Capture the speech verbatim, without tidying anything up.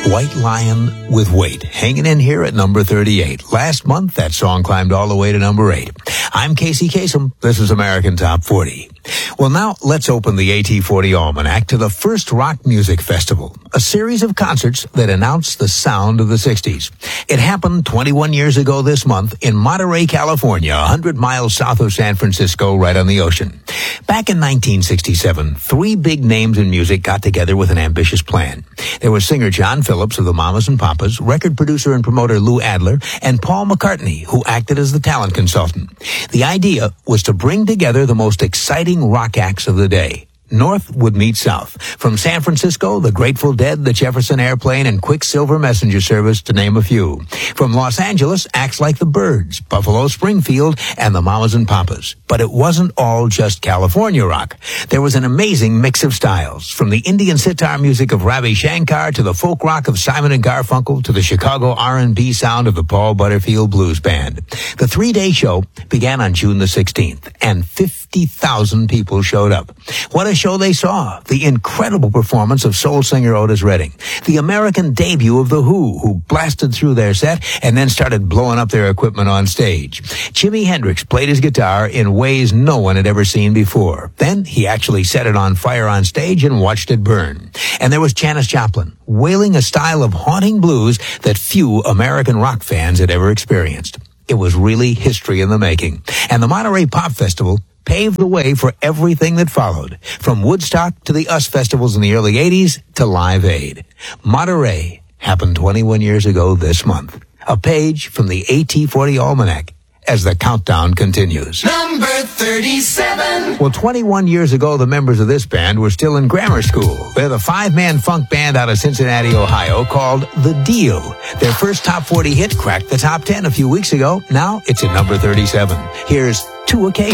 White Lion with Weight, hanging in here at number thirty-eight. Last month, that song climbed all the way to number eight. I'm Casey Kasem. This is American Top forty. Well, now let's open the A T forty Almanac to the first rock music festival, a series of concerts that announced the sound of the sixties. It happened twenty-one years ago this month in Monterey, California, one hundred miles south of San Francisco, right on the ocean. Back in nineteen sixty-seven, three big names in music got together with an ambitious plan. There was singer John Phillips of the Mamas and Papas, record producer and promoter Lou Adler, and Paul McCartney, who acted as the talent consultant. The idea was to bring together the most exciting rock acts of the day. North would meet South. From San Francisco, the Grateful Dead, the Jefferson Airplane, and Quicksilver Messenger Service, to name a few. From Los Angeles, acts like the Byrds, Buffalo Springfield, and the Mamas and Papas. But it wasn't all just California rock. There was an amazing mix of styles, from the Indian sitar music of Ravi Shankar to the folk rock of Simon and Garfunkel to the Chicago R and B sound of the Paul Butterfield Blues Band. The three-day show began on June the sixteenth, and fifty thousand people showed up. What a show they saw. The incredible performance of soul singer Otis Redding. The American debut of The Who, who blasted through their set and then started blowing up their equipment on stage. Jimi Hendrix played his guitar in ways no one had ever seen before. Then he actually set it on fire on stage and watched it burn. And there was Janis Joplin, wailing a style of haunting blues that few American rock fans had ever experienced. It was really history in the making. And the Monterey Pop Festival paved the way for everything that followed, from Woodstock to the U S festivals in the early eighties to Live Aid. Monterey happened twenty-one years ago this month. A page from the A T forty Almanac as the countdown continues. Number thirty-seven. Well, twenty-one years ago, the members of this band were still in grammar school. They're the five-man funk band out of Cincinnati, Ohio, called The Deal. Their first top forty hit cracked the top ten a few weeks ago. Now it's at number thirty-seven. Here's Two Occasions.